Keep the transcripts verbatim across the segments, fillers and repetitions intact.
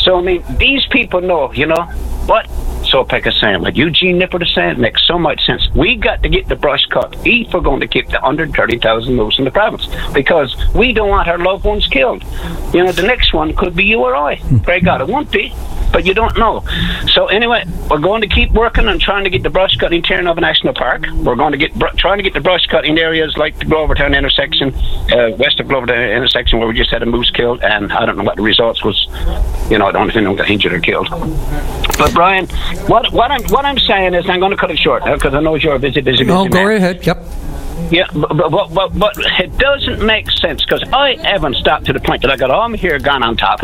So, I mean, these people know, you know, what Sopeck is saying, what Eugene Nippert is saying, makes so much sense. We got to get the brush cut if we're going to keep the one hundred thirty thousand moose in the province, because we don't want our loved ones killed. You know, the next one could be you or I. Pray God, it won't be, but you don't know. So anyway, we're going to keep working on trying to get the brush cut in Terranova National Park. We're going to get br- trying to get the brush cut in areas like the Glovertown intersection, uh, west of Glovertown intersection, where we just had a moose killed, and I don't know what the results was. You know, I don't know if anyone got injured or killed. But Brian, what what I'm what I'm saying is, I'm going to cut it short because I know you're a busy, busy, busy Oh, man. go right ahead. Yep. Yeah, but, but, but, but it doesn't make sense, because I haven't stopped to the point that I got all my hair gone on top.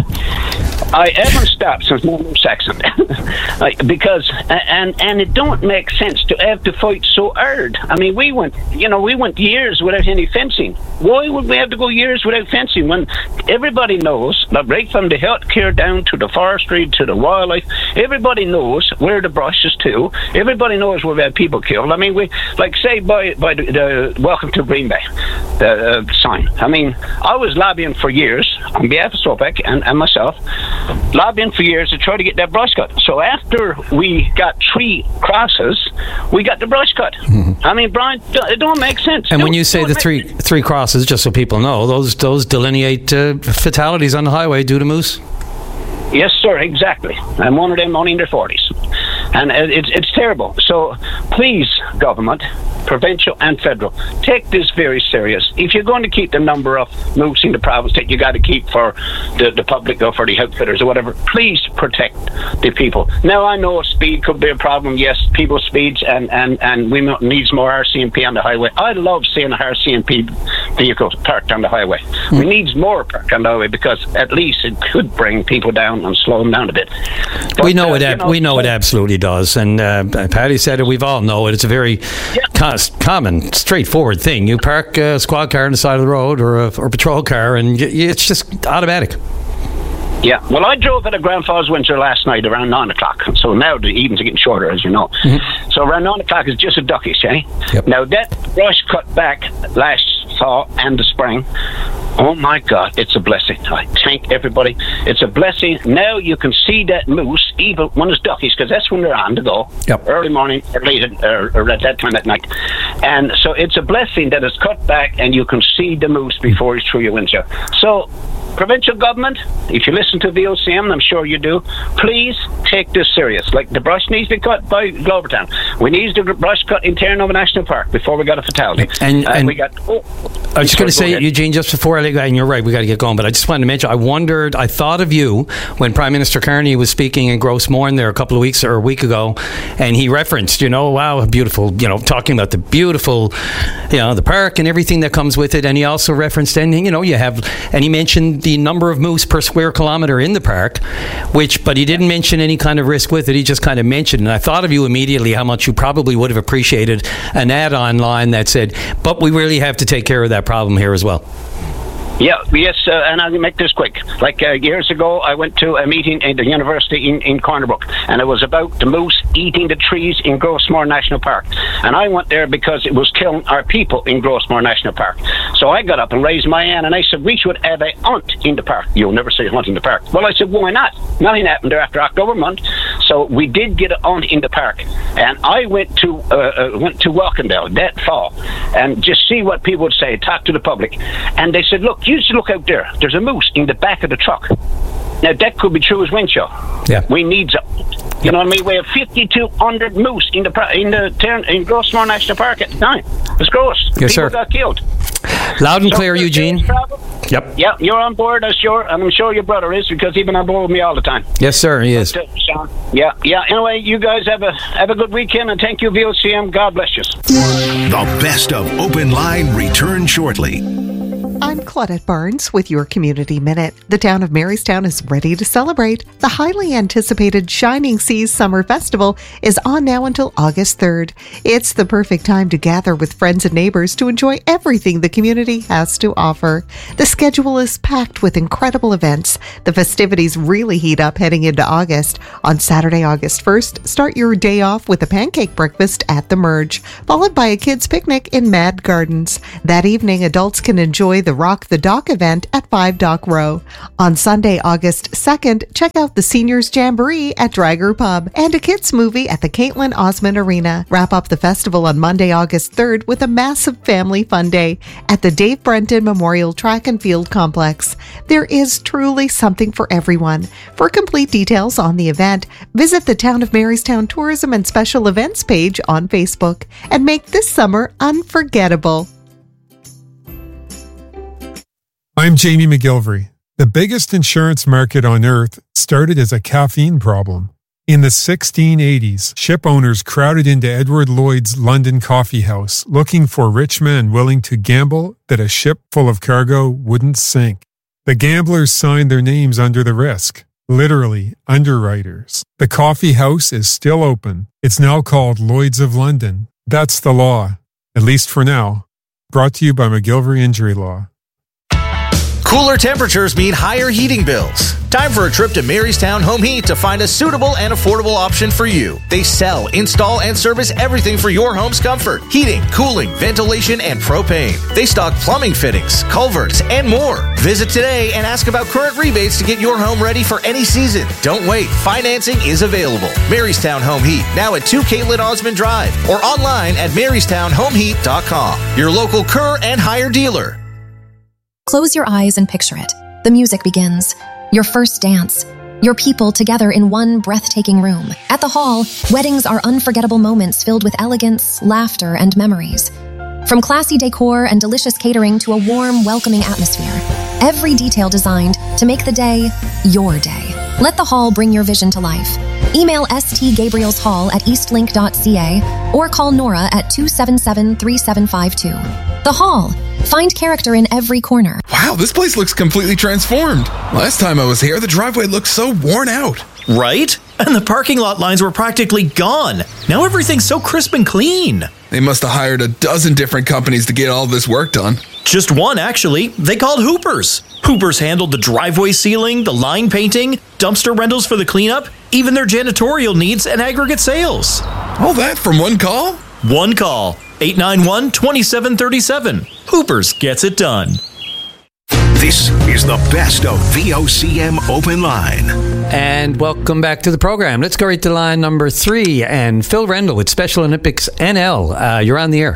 I haven't stopped since my moose accident. Like, because and and it don't make sense to have to fight so hard. I mean, we went, you know, we went years without any fencing. Why would we have to go years without fencing when everybody knows, right from the healthcare down to the forestry to the wildlife, everybody knows where the brush is to. Everybody knows where we had people killed. I mean, we like say by by the, the Welcome to Green Bay the uh, sign. I mean, I was lobbying for years on behalf of Sopeck and, and myself. Lobbying for years to try to get that brush cut. So after we got three crosses, we got the brush cut. Mm-hmm. I mean, Brian, it don't make sense. And don't, when you say the three sense. three crosses, just so people know, those those delineate uh, fatalities on the highway due to moose? Yes, sir, exactly. And one of them only in their forties. And it's it's terrible. So please, government, provincial and federal, take this very serious. If you're going to keep the number of moose in the province that you got to keep for the, the public or for the outfitters or whatever, please protect the people. Now, I know speed could be a problem. Yes, people speeds and, and, and we needs more R C M P on the highway. I love seeing the R C M P vehicles parked on the highway. Mm. We needs more parked on the highway, because at least it could bring people down and slow them down a bit. But, we know uh, it. Ab- you know, we know so, it absolutely does. And uh, Patty said it. We've all know it. It's a very yeah. con- common, straightforward thing. You park a squad car on the side of the road or a or patrol car, and y- it's just automatic. Yeah, well, I drove at a Grand Falls Windsor last night around nine o'clock. So now the evenings are getting shorter, as you know. Mm-hmm. So around nine o'clock is just a duckish, eh? Yep. Now that brush cut back last fall and the spring, oh my God, it's a blessing. I thank everybody. It's a blessing. Now you can see that moose, even when it's duckish, because that's when they're on to go. Yep. Early morning or late, or, or at that time at night. And so it's a blessing that it's cut back and you can see the moose before he's through your windshield. So, provincial government, if you listen to V O C M, and I'm sure you do, please take this serious. Like, the brush needs to be cut by Glovertown. We need the brush cut in Terranova National Park before we got a fatality. And, uh, and we got. Oh, I was just going to say, ahead. Eugene, just before I let you go, and you're right, we got to get going, but I just wanted to mention, I wondered, I thought of you when Prime Minister Carney was speaking in Grossmorn there a couple of weeks or a week ago, and he referenced, you know, wow, beautiful, you know, talking about the beautiful, you know, the park and everything that comes with it, and he also referenced, and, you know, you have, and he mentioned the number of moose per square kilometre in the park, which, but he didn't mention any kind of risk with it, he just kind of mentioned, and I thought of you immediately how much you probably would have appreciated an add-on line that said, but we really have to take care of that problem here as well. Yeah, yes, uh, and I'll make this quick. Like uh, years ago, I went to a meeting at the university in, in Corner Brook, and it was about the moose eating the trees in Grossmore National Park. And I went there because it was killing our people in Grossmore National Park. So I got up and raised my hand, and I said, we should have a hunt in the park. You'll never see a hunt in the park. Well, I said, why not? Nothing happened there after October month. So we did get a hunt in the park. And I went to uh, uh, went to Walkendale that fall, and just see what people would say, talk to the public. And they said, look, you should look out there. There's a moose in the back of the truck. Now, that could be true as windshield. Yeah. We need some. You yep. know what I mean? We have fifty-two hundred moose in the in the in Grossmore National Park at the time. It's gross. Yes, People sir. got killed. Loud and so clear, Eugene. Yep. Yeah, you're on board, I'm sure, and I'm sure your brother is, because he's been on board with me all the time. Yes, sir, he is. But, uh, Sean, yeah, yeah. Anyway, you guys have a have a good weekend, and thank you, V O C M. God bless you. The best of Open Line returns shortly. I'm Claudette Barnes with your Community Minute. The town of Marystown is ready to celebrate. The highly anticipated Shining Seas Summer Festival is on now until August third. It's the perfect time to gather with friends and neighbors to enjoy everything the community has to offer. The schedule is packed with incredible events. The festivities really heat up heading into August. On Saturday, August first, start your day off with a pancake breakfast at the Merge, followed by a kids' picnic in Mad Gardens. That evening, adults can enjoy the Rock the Dock event at five Dock Row. On Sunday, August second, check out the Seniors Jamboree at Drager Pub and a kids movie at the Caitlin Osmond Arena. Wrap up the festival on Monday, August third with a massive family fun day at the Dave Brenton Memorial Track and Field Complex. There is truly something for everyone. For complete details on the event, visit the Town of Marystown Tourism and Special Events page on Facebook and make this summer unforgettable. I'm Jamie McGilvery. The biggest insurance market on earth started as a caffeine problem. In the sixteen eighties, ship owners crowded into Edward Lloyd's London coffee house looking for rich men willing to gamble that a ship full of cargo wouldn't sink. The gamblers signed their names under the risk. Literally, underwriters. The coffee house is still open. It's now called Lloyd's of London. That's the law, at least for now. Brought to you by McGilvery Injury Law. Cooler temperatures mean higher heating bills. Time for a trip to Marystown Home Heat to find a suitable and affordable option for you. They sell, install, and service everything for your home's comfort. Heating, cooling, ventilation, and propane. They stock plumbing fittings, culverts, and more. Visit today and ask about current rebates to get your home ready for any season. Don't wait. Financing is available. Marystown Home Heat, now at two Caitlin Osmond Drive, or online at marystown home heat dot com. Your local Kerr and Hire dealer. Close your eyes and picture it. The music begins. Your first dance. Your people together in one breathtaking room. At the Hall, weddings are unforgettable moments filled with elegance, laughter, and memories. From classy decor and delicious catering to a warm, welcoming atmosphere. Every detail designed to make the day your day. Let the Hall bring your vision to life. Email stgabrielshall at eastlink dot c a or call Nora at two seven seven, three seven five two. The Hall. Find character in every corner. Wow, this place looks completely transformed. Last time I was here, the driveway looked so worn out. Right? And the parking lot lines were practically gone. Now everything's so crisp and clean. They must have hired a dozen different companies to get all this work done. Just one, actually. They called Hoopers. Hoopers handled the driveway sealing, the line painting, dumpster rentals for the cleanup, even their janitorial needs and aggregate sales. All that from one call? One call. eight nine one, two seven three seven. Hoopers gets it done. This is the best of V O C M Open Line. And welcome back to the program. Let's go right to line number three. And Phil Rendell with Special Olympics N L. Uh, you're on the air.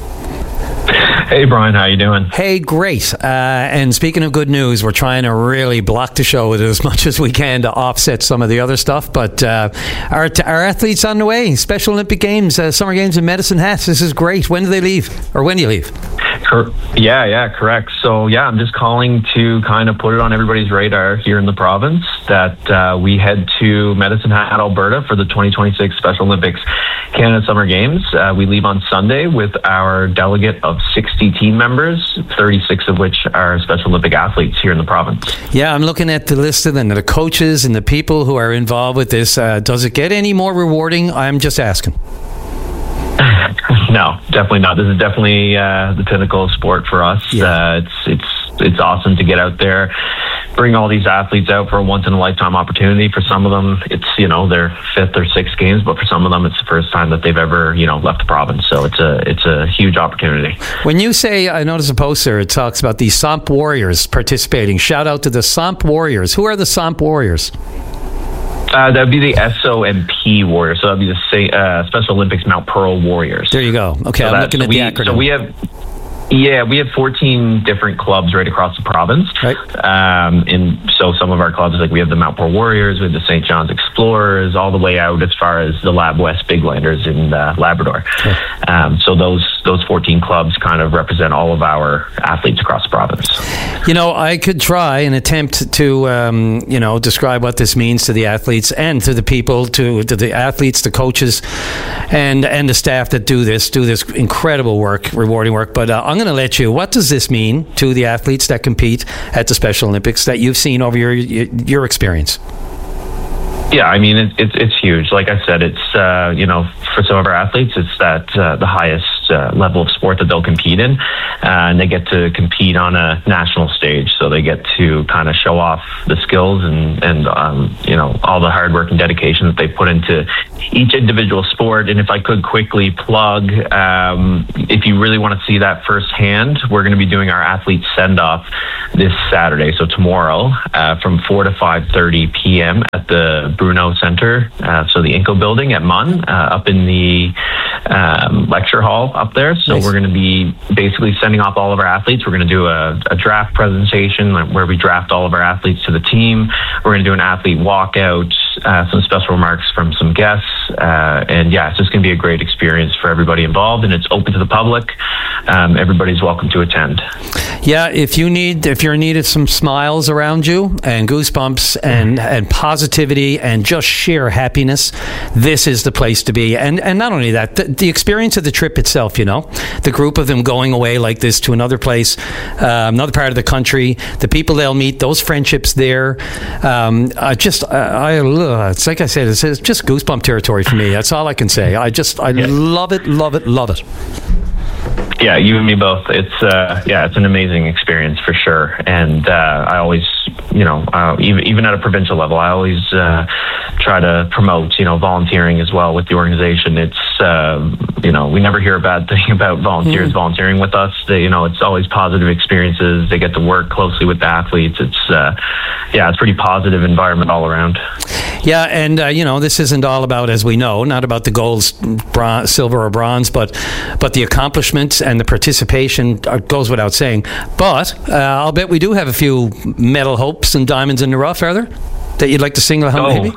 Hey, Brian, how you doing? Hey, great. Uh, and speaking of good news, we're trying to really block the show with it as much as we can to offset some of the other stuff. But uh, our, our athletes on the way. Special Olympic Games, uh, Summer Games in Medicine Hat. This is great. When do they leave? Or when do you leave? Yeah, yeah, correct. So, yeah, I'm just calling to kind of put it on everybody's radar here in the province that uh, we head to Medicine Hat, Alberta for the twenty twenty-six Special Olympics Canada Summer Games. Uh, we leave on Sunday with our delegate of sixty team members, thirty-six of which are Special Olympic athletes here in the province. Yeah, I'm looking at the list of them, the coaches and the people who are involved with this. Uh, does it get any more rewarding? I'm just asking. No, definitely not. This is definitely uh, the pinnacle of sport for us. Yeah. Uh, it's it's it's awesome to get out there, bring all these athletes out for a once in a lifetime opportunity. For some of them, it's you know their fifth or sixth games, but for some of them, it's the first time that they've ever you know left the province. So it's a it's a huge opportunity. When you say, I noticed a poster, it talks about the S O M P Warriors participating. Shout out to the S O M P Warriors. Who are the S O M P Warriors? Uh, that would be the S O M P Warriors. So that would be the uh, Special Olympics Mount Pearl Warriors. There you go. Okay, so I'm looking at we, the acronym. So we have... Yeah, we have fourteen different clubs right across the province. Right. Um, and so some of our clubs, like we have the Mount Pearl Warriors, we have the Saint John's Explorers, all the way out as far as the Lab West Biglanders in uh, Labrador. Okay. Um, so those those fourteen clubs kind of represent all of our athletes across the province. You know, I could try and attempt to, um, you know, describe what this means to the athletes and to the people, to, to the athletes, the coaches, and and the staff that do this, do this incredible work, rewarding work. But uh, I'm going to let you. What does this mean to the athletes that compete at the Special Olympics that you've seen over your your experience? Yeah, I mean, it, it, it's huge. Like I said, it's, uh, you know, for some of our athletes, it's that uh, the highest uh, level of sport that they'll compete in. Uh, and they get to compete on a national stage. So they get to kind of show off the skills and, and um, you know, all the hard work and dedication that they put into each individual sport. And if I could quickly plug, um, if you really want to see that firsthand, we're going to be doing our athlete send-off this Saturday, so tomorrow, uh, from four to five thirty p.m. at the Bruno Center, uh, so the Inco building at Munn, uh, up in the um, lecture hall up there. So nice. We're going to be basically sending off all of our athletes. We're going to do a, a draft presentation where we draft all of our athletes to the team. We're going to do an athlete walkout, uh, some special remarks from some guests, uh, and yeah, it's just going to be a great experience for everybody involved, and it's open to the public. Um, everybody's welcome to attend. Yeah, if you need, if you're in need of some smiles around you and goosebumps and, and positivity and just sheer happiness, this is the place to be. And and not only that, the, the experience of the trip itself, you know, the group of them going away like this to another place, uh, another part of the country, the people they'll meet, those friendships there. Um, I just, I, I, it's like I said, it's, it's just goosebump territory for me. That's all I can say. I just, I yeah. love it, love it, love it. Yeah, you and me both. It's uh, yeah, it's an amazing experience for sure. And uh, I always, you know, uh, even even at a provincial level, I always uh, try to promote, you know, volunteering as well with the organization. It's uh, you know, we never hear a bad thing about volunteers mm. volunteering with us. They, you know, it's always positive experiences. They get to work closely with the athletes. It's uh, yeah, it's a pretty positive environment all around. Yeah, and uh, you know, this isn't all about, as we know, not about the gold, bronze, silver, or bronze, but but the accomplishments and the participation goes without saying. But uh, I'll bet we do have a few medal hopes and diamonds in the rough, are there, that you'd like to single out, oh, maybe?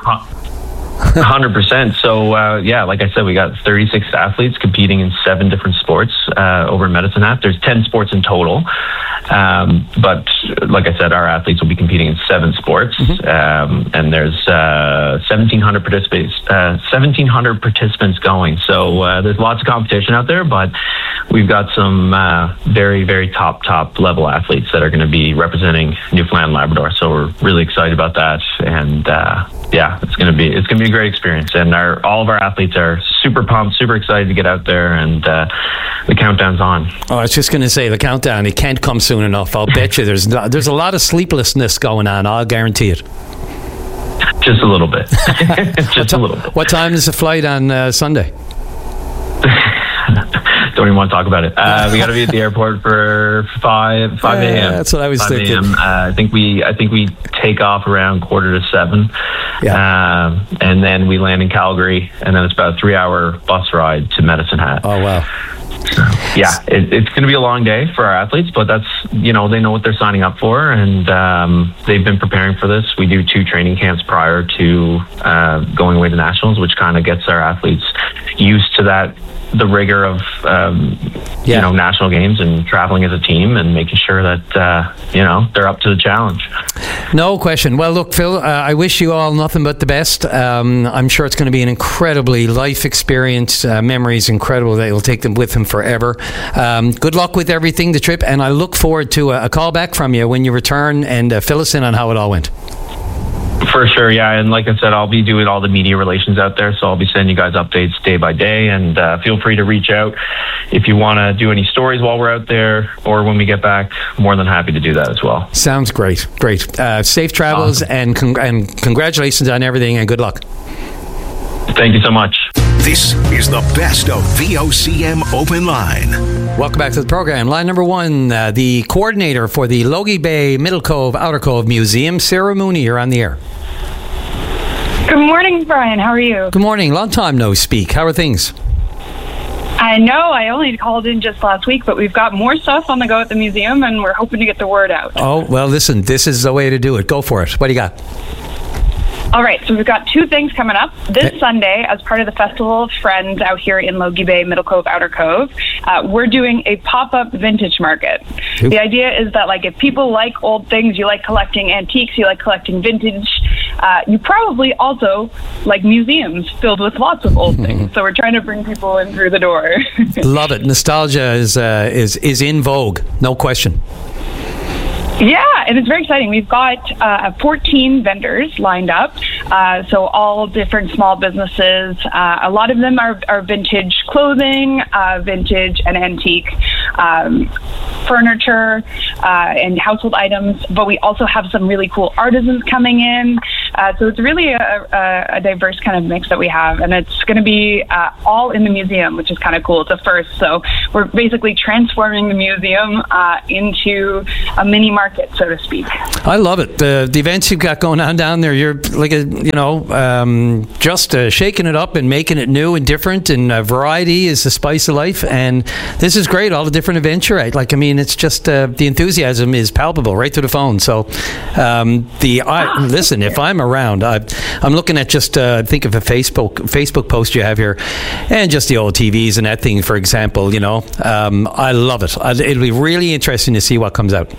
one hundred percent. So, uh, yeah, like I said, we got thirty-six athletes competing in seven different sports uh, over in Medicine Hat. There's ten sports in total. Um, but like I said, our athletes will be competing in seven sports. Mm-hmm. Um, and there's uh, seventeen hundred participants, uh, seventeen hundred participants going. So uh, there's lots of competition out there, but we've got some uh, very, very top, top level athletes that are going to be representing Newfoundland and Labrador. So we're really excited about that. And uh, yeah, it's going to be it's going to be a great experience. And our all of our athletes are super pumped, super excited to get out there, and uh, the countdown's on. Oh, I was just going to say, the countdown, it can't come soon enough. I'll bet you there's there's a lot of sleeplessness going on. I'll guarantee it. Just a little bit. Just t- a little bit. What time is the flight on uh, Sunday? Don't even want to talk about it. Uh, we got to be at the airport for five five a.m. Yeah, that's what I was thinking. Uh, I think we I think we take off around quarter to seven, yeah. uh, and then we land in Calgary, and then it's about a three-hour bus ride to Medicine Hat. Oh wow! So, yeah, it, it's going to be a long day for our athletes, but that's, you know, they know what they're signing up for, and um, they've been preparing for this. We do two training camps prior to uh, going away to nationals, which kind of gets our athletes used to that. The rigor of um, yeah. you know, national games and traveling as a team and making sure that uh, you know, they're up to the challenge. No question. Well, look, Phil, uh, I wish you all nothing but the best. Um, I'm sure it's going to be an incredibly life experience. Uh, memories incredible that you'll take them with them forever. Um, good luck with everything, the trip, and I look forward to a, a call back from you when you return and uh, fill us in on how it all went. For sure, yeah. And like I said, I'll be doing all the media relations out there, so I'll be sending you guys updates day by day. And uh, feel free to reach out if you want to do any stories while we're out there or when we get back. More than happy to do that as well. Sounds great. Great. Uh, safe travels awesome. and, con- and congratulations on everything, and good luck. Thank you so much. This is the best of V O C M Open Line. Welcome back to the program. Line number one, uh, the coordinator for the Logie Bay Middle Cove Outer Cove Museum, Sarah Mooney, you're on the air. Good morning, Brian. How are you? Good morning. Long time no speak. How are things? I know. I only called in just last week, but we've got more stuff on the go at the museum, and we're hoping to get the word out. Oh, well, listen, this is the way to do it. Go for it. What do you got? All right, so we've got two things coming up. This okay. Sunday, as part of the Festival of Friends out here in Logie Bay, Middle Cove, Outer Cove, uh, we're doing a pop-up vintage market. Oop. The idea is that, like, if people like old things, you like collecting antiques, you like collecting vintage, uh, you probably also like museums filled with lots of old things. So we're trying to bring people in through the door. Love it. Nostalgia is uh, is is in vogue, no question. Yeah, and it's very exciting. We've got uh, fourteen vendors lined up. Uh, so all different small businesses. Uh, a lot of them are, are vintage clothing, uh, vintage and antique um, furniture uh, and household items. But we also have some really cool artisans coming in. Uh, so it's really a, a, a diverse kind of mix that we have. And it's going to be uh, all in the museum, which is kind of cool. It's a first. So we're basically transforming the museum uh, into a mini market, so to speak. I love it. The, the events you've got going on down there, you're like a, you know, um, just uh, shaking it up and making it new and different, and uh, variety is the spice of life. And this is great. All the different events you're at. Like, I mean, it's just uh, the enthusiasm is palpable right through the phone. So, um, the I, listen, if I'm around, I, I'm looking at just uh, think of a Facebook Facebook post you have here, and just the old T Vs and that thing, for example. You know, um, I love it. I, it'll be really interesting to see what comes out.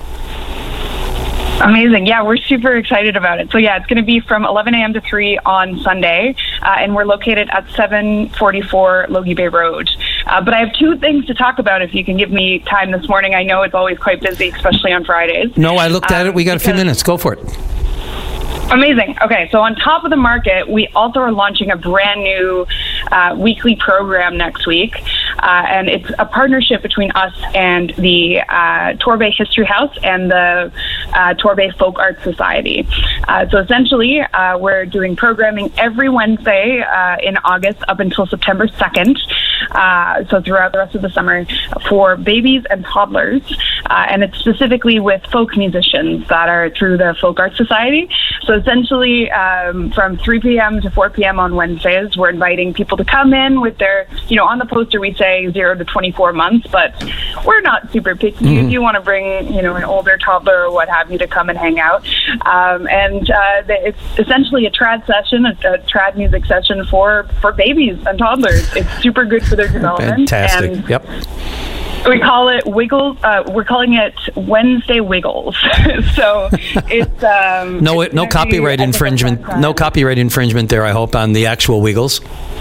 Amazing. Yeah, we're super excited about it. So yeah, it's going to be from eleven a.m. to three on Sunday, uh, and we're located at seven forty-four Logie Bay Road. Uh, but I have two things to talk about if you can give me time this morning. I know it's always quite busy, especially on Fridays. No, I looked at um, it. We got a few minutes. Go for it. Amazing. Okay, so on top of the market, we also are launching a brand new uh, weekly program next week. Uh, and it's a partnership between us and the uh, Torbay History House and the uh, Torbay Folk Art Society. Uh, so essentially, uh, we're doing programming every Wednesday uh, in August up until September second. Uh, so throughout the rest of the summer for babies and toddlers. Uh, and it's specifically with folk musicians that are through the Folk Art Society. So essentially, um, from three p.m. to four p.m. on Wednesdays, we're inviting people to come in with their, you know, on the poster we say zero to twenty-four months, but we're not super picky. Mm-hmm. If you want to bring, you know, an older toddler or what have you to come and hang out. Um, and uh, it's essentially a trad session, a, a trad music session for, for babies and toddlers. It's super good for their development. Fantastic. And yep. We call it Wiggles. Uh, we're calling it Wednesday Wiggles. So it's um, no, it's no copyright infringement. No copyright infringement there. I hope on the actual Wiggles.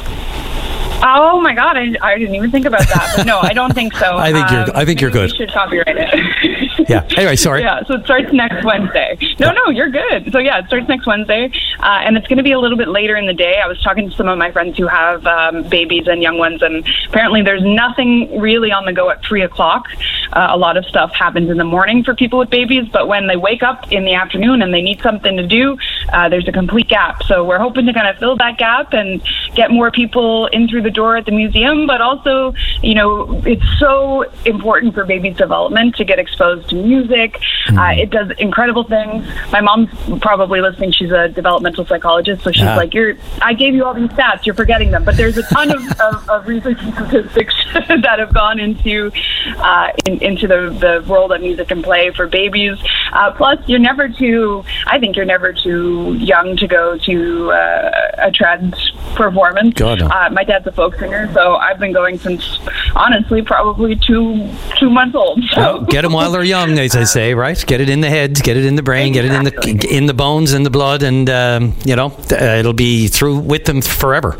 Oh my God! I, I didn't even think about that. But no, I don't think so. I think you're. Um, I think you're good. We should copyright it. Yeah. Anyway, sorry. Yeah. So it starts next Wednesday. No, no, you're good. So yeah, it starts next Wednesday, uh, and it's going to be a little bit later in the day. I was talking to some of my friends who have um, babies and young ones, and apparently there's nothing really on the go at three o'clock. Uh, a lot of stuff happens in the morning for people with babies, but when they wake up in the afternoon and they need something to do, uh, there's a complete gap. So we're hoping to kind of fill that gap and get more people in through the door at the museum, but also, you know, it's so important for babies' development to get exposed to music. Mm. Uh, it does incredible things. My mom's probably listening. She's a developmental psychologist, so she's ah. like, "You're. I gave you all these stats. You're forgetting them." But there's a ton of, of, of research and statistics that have gone into uh, in, into the, the role that music can play for babies. Uh, plus, you're never too. I think you're never too young to go to uh, a trad performance. God, no. uh, my dad's a folk singer, so I've been going since, honestly, probably two two months old. So. Well, get them while they're young, as I say, right? Get it in the head, get it in the brain, exactly. Get it in the in the bones and the blood, and um, you know, uh, it'll be through with them forever.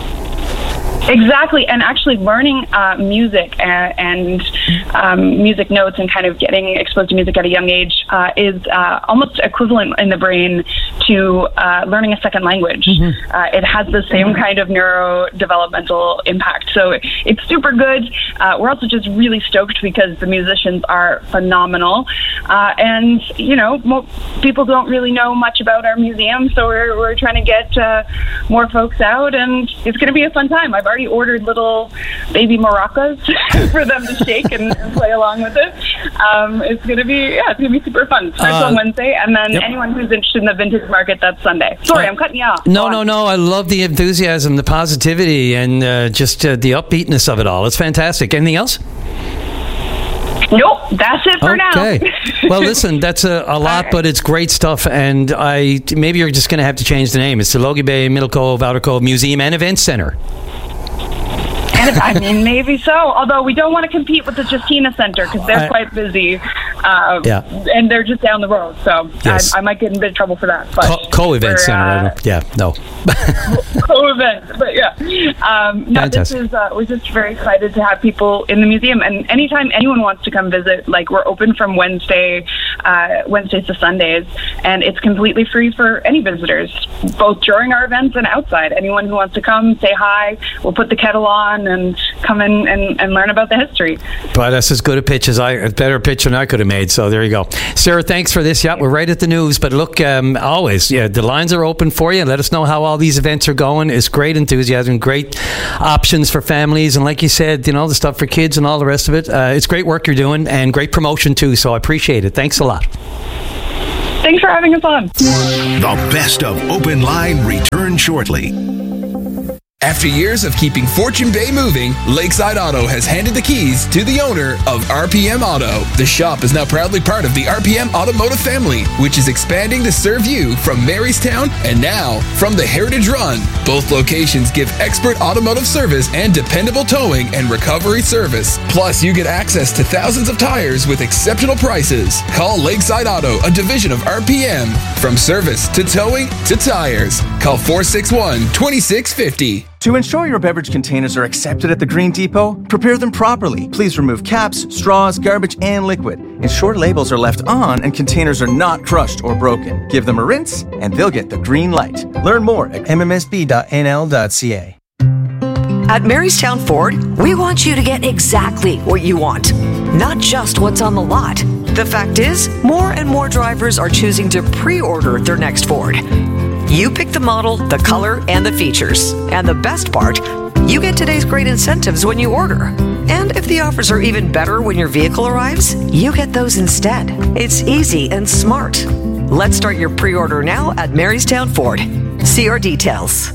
Exactly, and actually learning uh, music and, and um, music notes and kind of getting exposed to music at a young age uh, is uh, almost equivalent in the brain to uh, learning a second language. Mm-hmm. Uh, it has the same kind of neurodevelopmental impact, so it's super good. Uh, we're also just really stoked because the musicians are phenomenal, uh, and you know, mo- people don't really know much about our museum, so we're we're trying to get uh, more folks out, and it's going to be a fun time. I've already ordered little baby maracas for them to shake and, and play along with it. Um, it's going to be, yeah, it's going to be super fun. It starts uh, on Wednesday, and then yep. anyone who's interested in the vintage market, that's Sunday. Sorry, uh, I'm cutting you off. No, no, no. I love the enthusiasm, the positivity, and uh, just uh, the upbeatness of it all. It's fantastic. Anything else? Nope, that's it for now. Okay. Well, listen, that's a, a lot, right. But it's great stuff. And I maybe you're just going to have to change the name. It's the Logie Bay Middle Cove Outer Cove Museum and Event Center. I mean, maybe so. Although we don't want to compete with the Justina Center because they're I, quite busy. Um, Yeah. And they're just down the road, so Yes. I, I might get in a bit of trouble for that. But Co- co-event we're, center. I uh, don't- yeah, no. co-event, but yeah. Um, no, Fantastic. this is, uh, we're just very excited to have people in the museum. And anytime anyone wants to come visit, like we're open from Wednesday, uh, Wednesdays to Sundays, and it's completely free for any visitors, both during our events and outside. Anyone who wants to come, say hi, we'll put the kettle on and come in and, and learn about the history. But that's as good a pitch as I, a better pitch than I could have made. So there you go. Sarah, thanks for this. Yeah, we're right at the news. But look, um, always, yeah, the lines are open for you. Let us know how all these events are going. It's great enthusiasm, great options for families. And like you said, you know, the stuff for kids and all the rest of it. Uh, it's great work you're doing and great promotion too. So I appreciate it. Thanks a lot. Thanks for having us on. The best of Open Line returns shortly. After years of keeping Fortune Bay moving, Lakeside Auto has handed the keys to the owner of R P M Auto. The shop is now proudly part of the R P M Automotive family, which is expanding to serve you from Marystown and now from the Heritage Run. Both locations give expert automotive service and dependable towing and recovery service. Plus, you get access to thousands of tires with exceptional prices. Call Lakeside Auto, a division of R P M. From service to towing to tires. Call four six one, two six five zero. To ensure your beverage containers are accepted at the Green Depot, prepare them properly. Please remove caps, straws, garbage, and liquid. Ensure labels are left on and containers are not crushed or broken. Give them a rinse, and they'll get the green light. Learn more at m m s b dot n l dot c a. At Marystown Ford, we want you to get exactly what you want, not just what's on the lot. The fact is, more and more drivers are choosing to pre-order their next Ford. You pick the model, the color, and the features. And the best part, you get today's great incentives when you order. And if the offers are even better when your vehicle arrives, you get those instead. It's easy and smart. Let's start your pre-order now at Marystown Ford. See our details.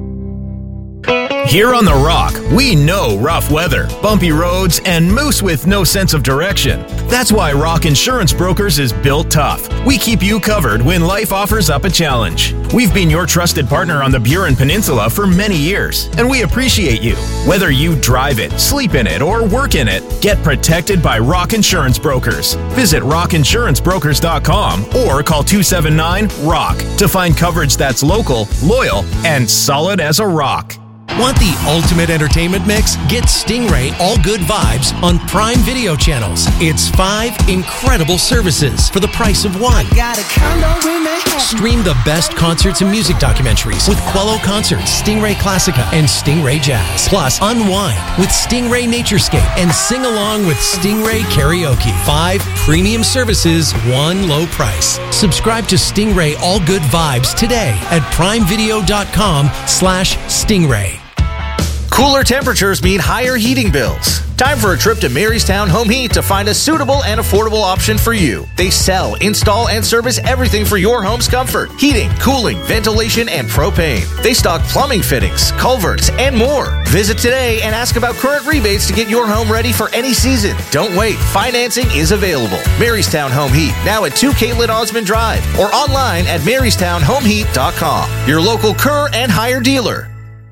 Here on The Rock, we know rough weather, bumpy roads, and moose with no sense of direction. That's why Rock Insurance Brokers is built tough. We keep you covered when life offers up a challenge. We've been your trusted partner on the Burin Peninsula for many years, and we appreciate you. Whether you drive it, sleep in it, or work in it, get protected by Rock Insurance Brokers. Visit rock insurance brokers dot com or call two seven nine, R O C K to find coverage that's local, loyal, and solid as a rock. Want the ultimate entertainment mix? Get Stingray All Good Vibes on Prime Video channels. It's five incredible services for the price of one. Stream the best concerts and music documentaries with Quello Concerts, Stingray Classica, and Stingray Jazz. Plus, unwind with Stingray Naturescape and sing along with Stingray Karaoke. Five premium services, one low price. Subscribe to Stingray All Good Vibes today at primevideo.com slash Stingray. Cooler temperatures mean higher heating bills. Time for a trip to Marystown Home Heat to find a suitable and affordable option for you. They sell, install, and service everything for your home's comfort. Heating, cooling, ventilation, and propane. They stock plumbing fittings, culverts, and more. Visit today and ask about current rebates to get your home ready for any season. Don't wait. Financing is available. Marystown Home Heat, now at two Caitlin Osmond Drive, or online at marystown home heat dot com. Your local Kerr and Hire dealer.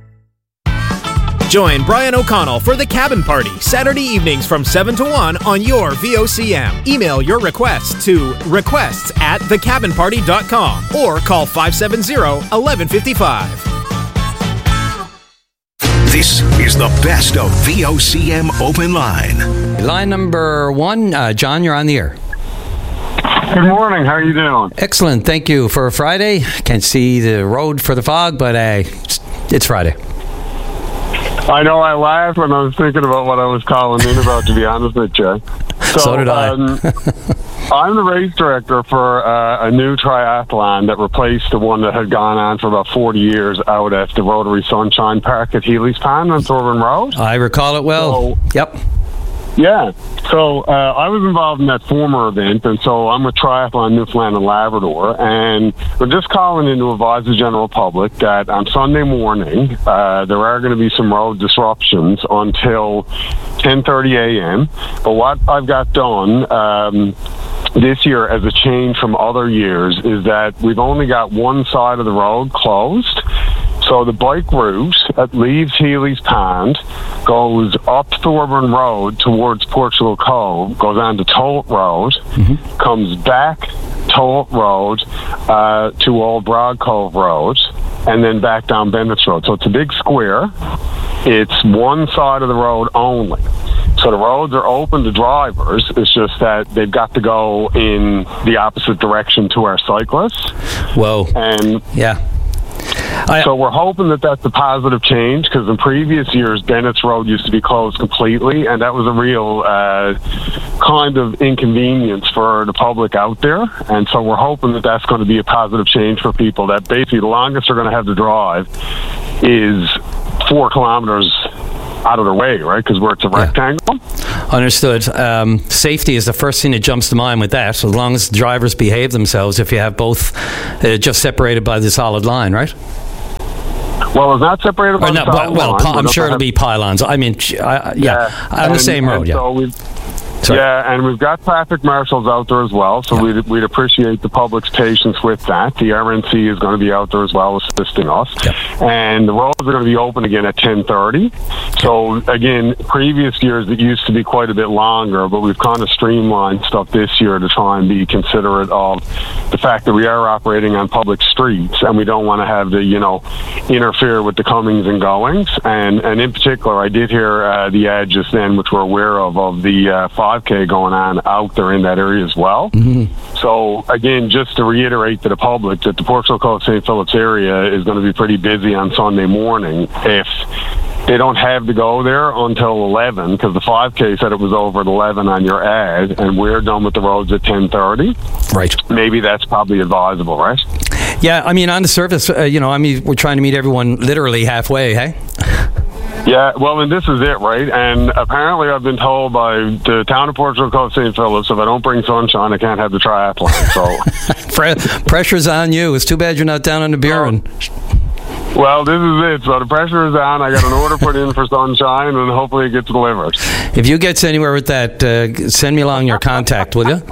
Join Brian O'Connell for The Cabin Party, Saturday evenings from seven to one on your V O C M. Email your requests to requests at the cabin party dot com or call five seven zero, one one five five. This is the best of V O C M Open Line. Line number one, uh, John, you're on the air. Good morning. How are you doing? Excellent. Thank you. For a Friday, can't see the road for the fog, but uh, it's, it's Friday. I know I laughed when I was thinking about what I was calling in about, to be honest with you. So, so did I. um, I'm the race director for uh, a new triathlon that replaced the one that had gone on for about forty years out at the Rotary Sunshine Park at Healy's Pond on Thorburn Road. I recall it well. So, yep. Yeah. So uh, I was involved in that former event, and so I'm with Triathlon Newfoundland and Labrador, and we're just calling in to advise the general public that on Sunday morning uh, there are going to be some road disruptions until ten thirty a.m. But what I've got done um, this year as a change from other years is that we've only got one side of the road closed. So the bike route that leaves Healy's Pond, goes up Thorburn Road towards Portugal Cove, goes on to Tolt Road, mm-hmm. comes back Tolt Road uh, to Old Broad Cove Road, and then back down Bennett's Road. So it's a big square. It's one side of the road only. So the roads are open to drivers. It's just that they've got to go in the opposite direction to our cyclists. Whoa. And yeah. I, so we're hoping that that's a positive change, because in previous years, Bennett's Road used to be closed completely, and that was a real uh, kind of inconvenience for the public out there. And so we're hoping that that's going to be a positive change for people, that basically the longest they're going to have to drive is four kilometers out of their way, right? Because where it's a rectangle. Understood. Um, safety is the first thing that jumps to mind with that, so as long as drivers behave themselves, if you have both uh, just separated by the solid line, right? Well, it's not separated by or the no, solid well, line. Well, I'm sure it'll be pylons. I mean, uh, yeah, yeah, on and, the same road, yeah. So we've, yeah, and we've got traffic marshals out there as well, so yeah. we'd, we'd appreciate the public's patience with that. The R N C is going to be out there as well, assisting us. Yeah. And the roads are going to be open again at ten thirty. So, again, previous years it used to be quite a bit longer, but we've kind of streamlined stuff this year to try and be considerate of the fact that we are operating on public streets, and we don't want to have to, you know, interfere with the comings and goings. And, and in particular, I did hear uh, the ad just then, which we're aware of, of the uh, five K going on out there in that area as well. Mm-hmm. So, again, just to reiterate to the public that the Portugal Cove Saint Philip's area is going to be pretty busy on Sunday morning if they don't have to go there until eleven, because the five K said it was over at eleven on your ad, and we're done with the roads at ten thirty. Right. Maybe that's probably advisable, right? Yeah, I mean, on the surface, uh, you know, I mean, we're trying to meet everyone literally halfway, hey? Yeah, well, and this is it, right? And apparently I've been told by the town of Portugal Cove Saint Philip's, if I don't bring sunshine, I can't have the triathlon. So pressure's on you. It's too bad you're not down on the Buren. Well, this is it. So the pressure is on. I got an order put in for sunshine, and hopefully it gets delivered. If you get anywhere with that, uh, send me along your contact, will you?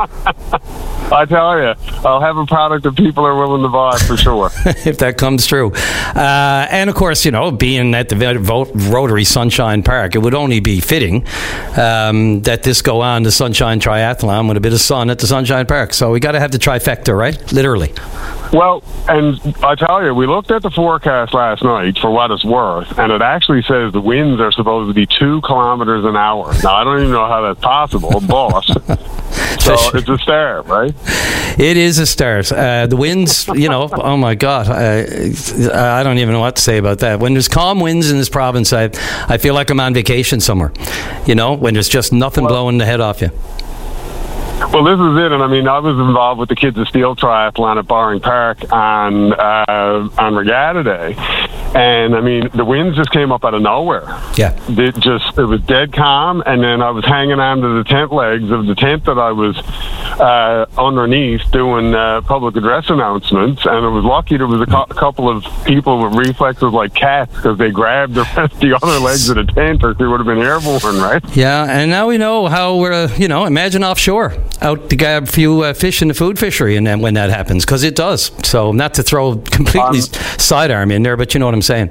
I tell you, I'll have a product that people are willing to buy for sure. If that comes true. Uh, and, of course, you know, being at the Rotary Sunshine Park, it would only be fitting um, that this go on, the Sunshine Triathlon, with a bit of sun at the Sunshine Park. So we got to have the trifecta, right? Literally. Well, and I tell you, we looked at the forecast last night for what it's worth, and it actually says the winds are supposed to be two kilometers an hour. Now, I don't even know how that's possible, but so it's a start, right? It is a start. Uh, the winds, you know, oh my God, uh, I don't even know what to say about that. When there's calm winds in this province, I, I feel like I'm on vacation somewhere, you know, when there's just nothing well, blowing the head off you. Well, this is it, and I mean, I was involved with the Kids of Steel Triathlon at Barring Park on uh, on Regatta Day, and I mean, the winds just came up out of nowhere. Yeah, it just it was dead calm, and then I was hanging on to the tent legs of the tent that I was uh, underneath doing uh, public address announcements, and I was lucky there was a, cu- a couple of people with reflexes like cats, because they grabbed the, the other legs of the tent, or they would have been airborne, right? Yeah, and now we know how we're, uh, you know, imagine offshore. Out to grab a few uh, fish in the food fishery, and then when that happens, because it does. So not to throw completely um, sidearm in there, but you know what I'm saying.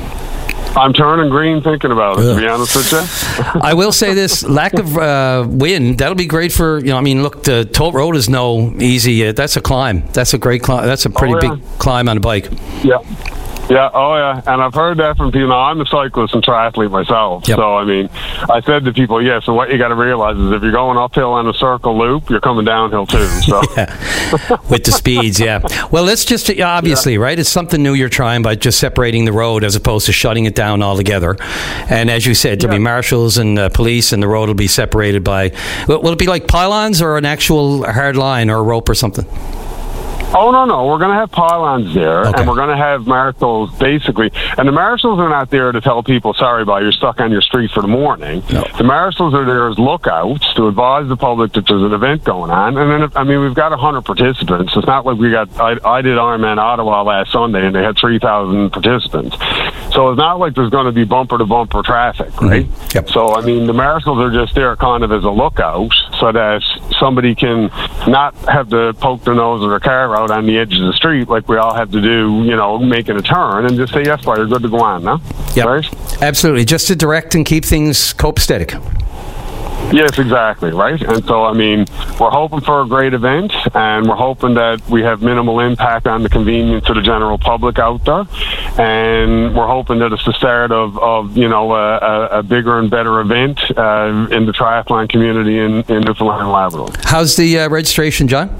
I'm turning green thinking about it, Ugh. to be honest with you. I will say this, lack of uh, wind, that'll be great for, you know, I mean, look, the Tolt Road is no easy, uh, that's a climb. That's a great climb. That's a pretty oh, yeah. big climb on a bike. Yeah. Yeah, oh yeah, and I've heard that from people. I'm a cyclist and triathlete myself, yep. so I mean, I said to people, yeah, so what you got to realize is if you're going uphill on a circle loop, you're coming downhill too. So yeah. With the speeds, yeah. Well, let's just, obviously, yeah. right, it's something new you're trying by just separating the road as opposed to shutting it down altogether. And as you said, there'll yeah. be marshals and uh, police, and the road will be separated by, will it be like pylons or an actual hard line or a rope or something? Oh, no, no. We're going to have pylons there, okay. and we're going to have marshals, basically. And the marshals are not there to tell people, sorry, but you're stuck on your street for the morning. No. The marshals are there as lookouts to advise the public that there's an event going on. And then, I mean, we've got one hundred participants. It's not like we got, I, I did Ironman Ottawa last Sunday, and they had three thousand participants. So it's not like there's going to be bumper-to-bumper traffic, right? Mm-hmm. Yep. So, I mean, the marshals are just there kind of as a lookout so that somebody can not have to poke their nose of their car out on the edge of the street like we all have to do, you know, making a turn, and just say, yes, sir, you're good to go on, no? Yep. Right? Absolutely. Just to direct and keep things copacetic. Yes, exactly, right? And so, I mean, we're hoping for a great event, and we're hoping that we have minimal impact on the convenience of the general public out there, and we're hoping that it's the start of, of you know, a, a, a bigger and better event uh, in the triathlon community in, in Newfoundland and Labrador. How's the uh, registration, John?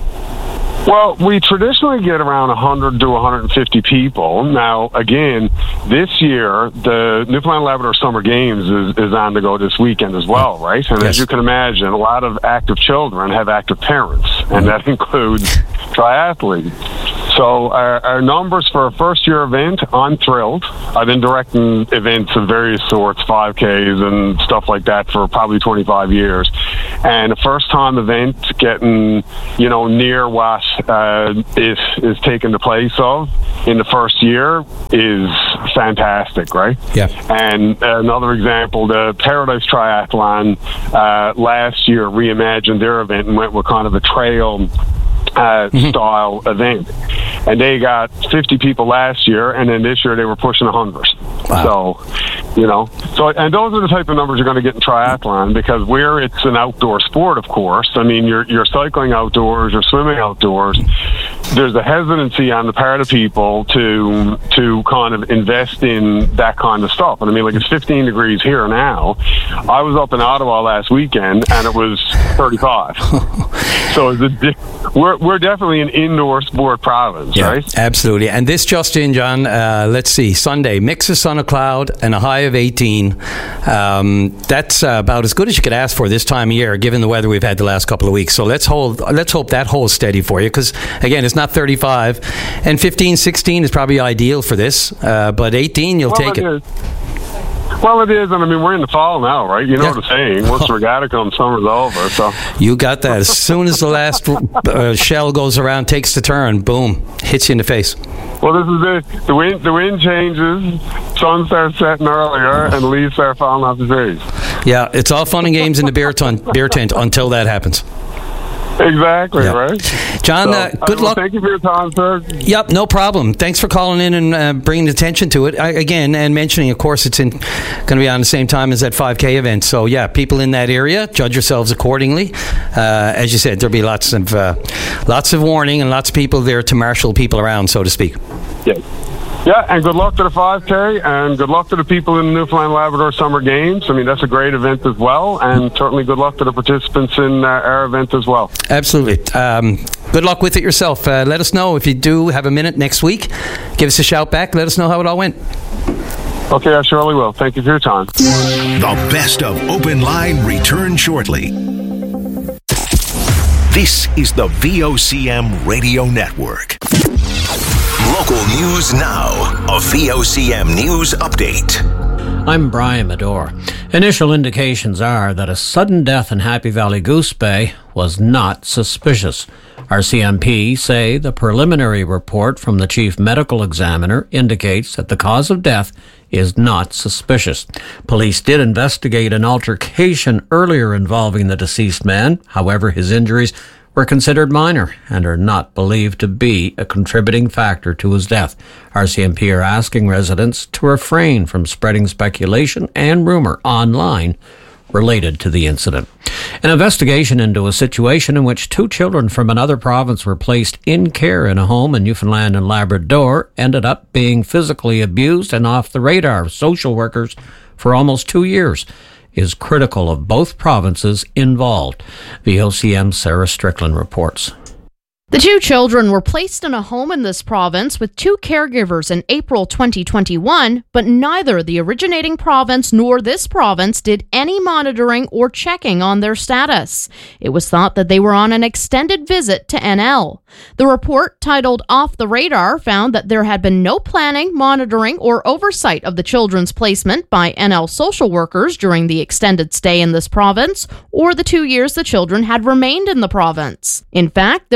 Well, we traditionally get around one hundred to one hundred fifty people. Now, again, this year, the Newfoundland Labrador Summer Games is, is on to go this weekend as well, right? And yes. as you can imagine, a lot of active children have active parents, and that includes triathletes. So our, our numbers for a first-year event, I'm thrilled. I've been directing events of various sorts, five Ks and stuff like that, for probably twenty-five years. And a first-time event getting, you know, near what uh, is, is taking the place of in the first year is fantastic, right? Yeah. And another example, the Paradise Triathlon uh, last year reimagined their event and went with kind of a trail Uh, mm-hmm. style event, and they got fifty people last year, and then this year they were pushing one hundred. Wow. So, you know, so and those are the type of numbers you're going to get in triathlon, because where it's an outdoor sport, of course. I mean, you're you're cycling outdoors, you're swimming outdoors. There's a hesitancy on the part of people to to kind of invest in that kind of stuff. And I mean, like, it's fifteen degrees here now. I was up in Ottawa last weekend, and it was thirty-five. So it's a, we're we're definitely an indoor sport province, yeah, right? Absolutely. And this just in, John, uh, let's see, Sunday, mix of sun, a cloud, and a high of eighteen. Um, that's uh, about as good as you could ask for this time of year, given the weather we've had the last couple of weeks. So let's hold. Let's hope that holds steady for you, because, again, it's not thirty-five. And fifteen, sixteen is probably ideal for this. Uh, but eighteen, you'll well, take it. it. Well, it is, and I mean, we're in the fall now, right? You know yeah. the saying, once regatta comes, summer's over, so. You got that. As soon as the last uh, shell goes around, takes the turn, boom, hits you in the face. Well, this is it. The wind, the wind changes, sun starts setting earlier, and leaves start falling off the trees. Yeah, it's all fun and games in the beer, ton, beer tent until that happens. Exactly, yeah. Right? John, so, uh, good well, luck. Thank you for your time, sir. Yep, no problem. Thanks for calling in and uh, bringing attention to it. I, again, and mentioning, of course, it's in, going to be on the same time as that five K event. So, yeah, people in that area, judge yourselves accordingly. Uh, as you said, there'll be lots of uh, lots of warning and lots of people there to marshal people around, so to speak. Yeah. Yeah, and good luck to the five K, and good luck to the people in the Newfoundland Labrador Summer Games. I mean, that's a great event as well, and certainly good luck to the participants in uh, our event as well. Absolutely. Um, good luck with it yourself. Uh, let us know if you do have a minute next week. Give us a shout back. Let us know how it all went. Okay, I surely will. Thank you for your time. The best of Open Line returns shortly. This is the V O C M Radio Network. Local news now. A V O C M News Update. I'm Brian Medore. Initial indications are that a sudden death in Happy Valley Goose Bay was not suspicious. R C M P say the preliminary report from the chief medical examiner indicates that the cause of death is not suspicious. Police did investigate an altercation earlier involving the deceased man. However, his injuries were considered minor and are not believed to be a contributing factor to his death. R C M P are asking residents to refrain from spreading speculation and rumor online related to the incident. An investigation into a situation in which two children from another province were placed in care in a home in Newfoundland and Labrador ended up being physically abused and off the radar of social workers for almost two years. Is critical of both provinces involved. V O C M's Sarah Strickland reports. The two children were placed in a home in this province with two caregivers in April twenty twenty-one, but neither the originating province nor this province did any monitoring or checking on their status. It was thought that they were on an extended visit to N L. The report, titled Off the Radar, found that there had been no planning, monitoring, or oversight of the children's placement by N L social workers during the extended stay in this province, or the two years the children had remained in the province. In fact, there was no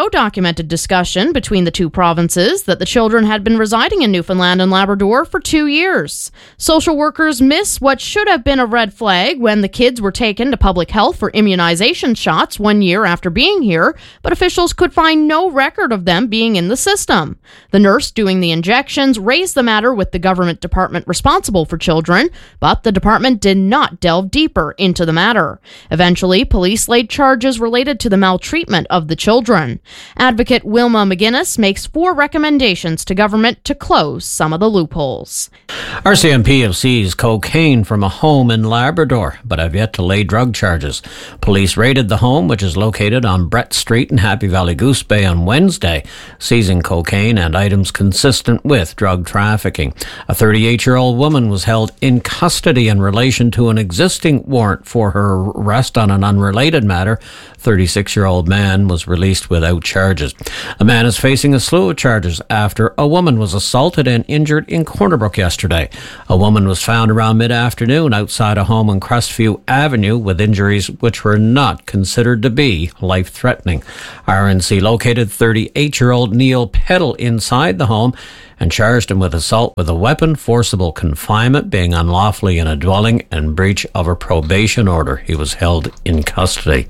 no documented discussion between the two provinces that the children had been residing in Newfoundland and Labrador for two years. Social workers miss what should have been a red flag when the kids were taken to public health for immunization shots one year after being here, but officials could find no record of them being in the system. The nurse doing the injections raised the matter with the government department responsible for children, but the department did not delve deeper into the matter. Eventually, police laid charges related to the maltreatment of the children. Advocate Wilma McGuinness makes four recommendations to government to close some of the loopholes. R C M P have seized cocaine from a home in Labrador, but have yet to lay drug charges. Police raided the home, which is located on Brett Street in Happy Valley Goose Bay on Wednesday, seizing cocaine and items consistent with drug trafficking. A thirty-eight-year-old woman was held in custody in relation to an existing warrant for her arrest on an unrelated matter. thirty-six-year-old man was released without charges. A man is facing a slew of charges after a woman was assaulted and injured in Corner Brook yesterday. A woman was found around mid-afternoon outside a home on Crestview Avenue with injuries which were not considered to be life-threatening. R N C located thirty-eight-year-old Neil Peddle inside the home and charged him with assault with a weapon, forcible confinement, being unlawfully in a dwelling, and breach of a probation order. He was held in custody.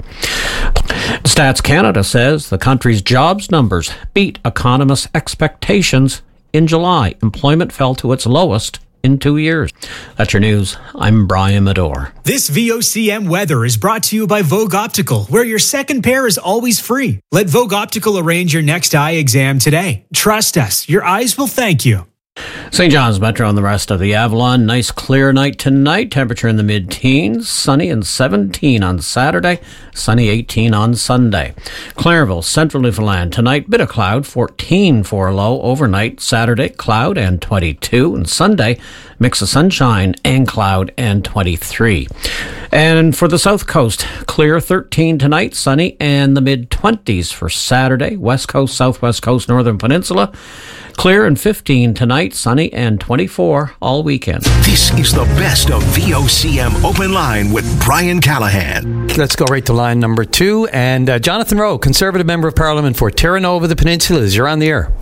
Stats Canada says the country's jobs numbers beat economists' expectations in July. Employment fell to its lowest in two years. That's your news. I'm Brian Medore. This V O C M weather is brought to you by Vogue Optical, where your second pair is always free. Let Vogue Optical arrange your next eye exam today. Trust us, your eyes will thank you. Saint John's Metro and the rest of the Avalon. Nice clear night tonight. Temperature in the mid-teens. Sunny and seventeen on Saturday. Sunny eighteen on Sunday. Clairville, Central Newfoundland. Tonight, bit of cloud. fourteen for low. Overnight, Saturday, cloud and twenty-two. And Sunday, mix of sunshine and cloud and twenty-three. And for the South Coast, clear thirteen tonight. Sunny and the mid-twenties for Saturday. West Coast, Southwest Coast, Northern Peninsula. Clear and fifteen tonight, sunny and twenty-four all weekend. This is the best of V O C M Open Line with Brian Callahan. Let's go right to line number two. And uh, Jonathan Rowe, Conservative Member of Parliament for Terranova, the Peninsulas. You're on the air.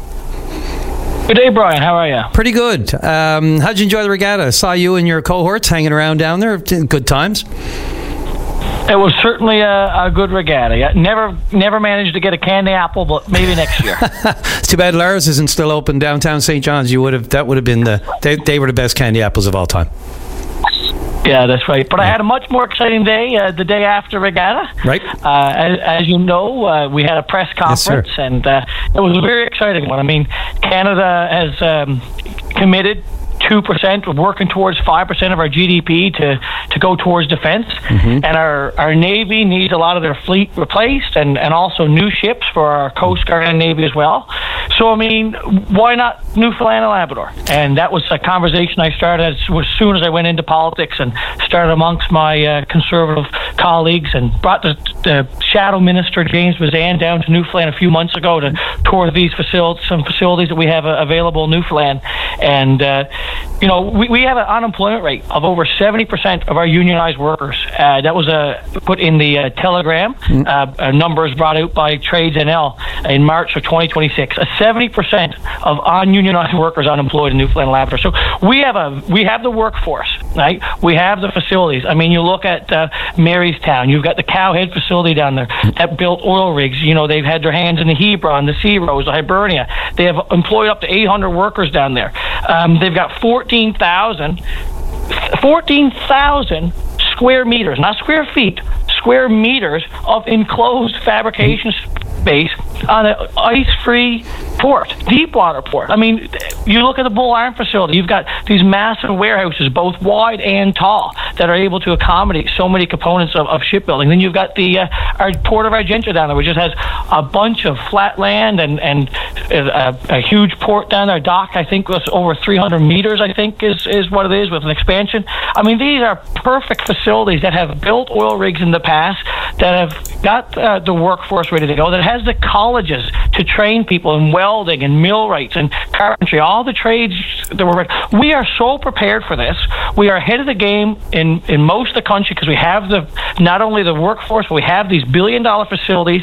Good day, Brian. How are you? Pretty good. Um, how'd you enjoy the regatta? I saw you and your cohorts hanging around down there. Good times. It was certainly a, a good regatta. Yeah, never never managed to get a candy apple, but maybe next year. It's too bad Lars isn't still open downtown Saint John's. You would have that would have been the they, they were the best candy apples of all time. Yeah, that's right. But I had a much more exciting day uh, the day after regatta. Right. Uh, as, as you know, uh, we had a press conference, yes, and uh, it was a very exciting one. I mean, Canada has um, committed two percent, working towards five percent of our G D P to, to go towards defense. Mm-hmm. And our, our Navy needs a lot of their fleet replaced, and, and also new ships for our Coast Guard and Navy as well. So, I mean, why not Newfoundland and Labrador? And that was a conversation I started as, as soon as I went into politics and started amongst my uh, Conservative colleagues, and brought the, the Shadow Minister, James Bazan, down to Newfoundland a few months ago to tour these facilities, some facilities that we have uh, available in Newfoundland. And, uh, you know, we, we have an unemployment rate of over seventy percent of our unionized workers. Uh, that was uh, put in the uh, Telegram. Mm. Uh, numbers brought out by Trades N L in March of twenty twenty-six. A seventy percent of ununionized workers unemployed in Newfoundland and Labrador. So we have a we have the workforce, right? We have the facilities. I mean, you look at uh, Marystown. You've got the Cowhead facility down there that built oil rigs. You know, they've had their hands in the Hebron, the Sea Rose, the Hibernia. They have employed up to eight hundred workers down there. Um, they've got fourteen thousand square meters, not square feet, square meters of enclosed fabrication space on an ice-free port, deep water port. I mean, you look at the Bull Arm facility, you've got these massive warehouses, both wide and tall, that are able to accommodate so many components of, of shipbuilding. Then you've got the uh, our Port of Argentia down there, which just has a bunch of flat land and, and a, a huge port down there. Dock, I think, was over three hundred meters, I think, is, is what it is, with an expansion. I mean, these are perfect facilities that have built oil rigs in the past, that have got uh, the workforce ready to go, that has the colleges to train people in welding and millwrights and carpentry, all the trades that we're. We are so prepared for this. We are ahead of the game in, in most of the country, because we have the not only the workforce, but we have these billion dollar facilities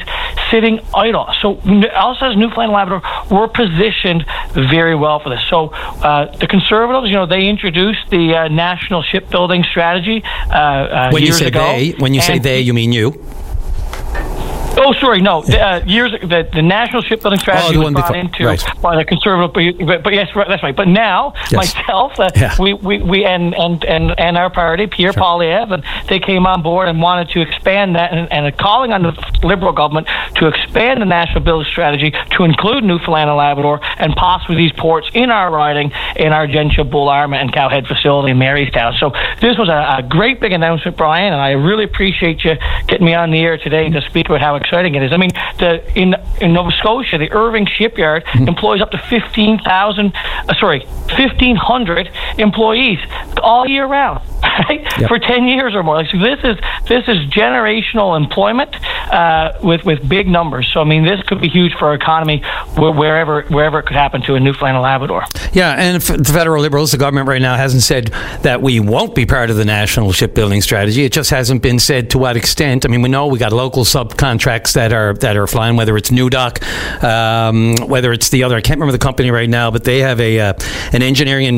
sitting idle. So us as Newfoundland and Labrador, we're positioned very well for this. So uh, the Conservatives, you know, they introduced the uh, National Shipbuilding Strategy uh, uh, when years you say ago. They, when you say And- they, you mean you? Oh, sorry, no. The, uh, years the, the National Shipbuilding Strategy Oh, the was one brought before. into Right. by the Conservative, but, but, but yes, right, that's right. But now, Yes. myself, uh, Yeah. we, we, we and, and, and, and our party, Pierre Sure. Poilievre, and they came on board and wanted to expand that, and, and calling on the Liberal government to expand the National Building Strategy to include Newfoundland and Labrador, and possibly these ports in our riding, in our Gentia, Bull Arma, and Cowhead facility in Marystown. So this was a, a great big announcement, Brian, and I really appreciate you getting me on the air today to speak about how exciting it is. I mean, the in in Nova Scotia, the Irving Shipyard Mm-hmm. employs up to fifteen thousand, uh, sorry, fifteen hundred employees all year round, right? Yep. For ten years or more. Like, so this is this is generational employment uh, with with big numbers. So I mean, this could be huge for our economy wh- wherever wherever it could happen to in Newfoundland and Labrador. Yeah, and if the federal Liberals, the government right now hasn't said that we won't be part of the National Shipbuilding Strategy. It just hasn't been said to what extent. I mean, we know we got local subcontracts that are that are flying, whether it's New Dock, um, whether it's the other. I can't remember the company right now, but they have a uh, an engineering and